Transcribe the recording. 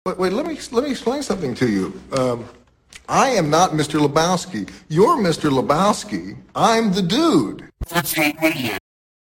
Wait, let me explain something to you. I am not Mr. Lebowski. You're Mr. Lebowski. I'm the dude.